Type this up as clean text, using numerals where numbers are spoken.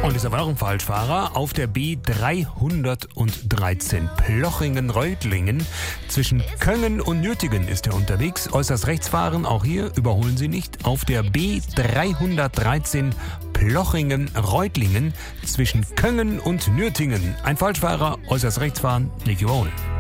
Und ist aber noch ein Falschfahrer. Auf der B313 Plochingen-Reutlingen zwischen Köngen und Nürtingen ist er unterwegs. Äußerst rechts fahren, auch hier überholen Sie nicht. Auf der B313 Plochingen-Reutlingen zwischen Köngen und Nürtingen. Ein Falschfahrer, äußerst rechts fahren, nicht überholen.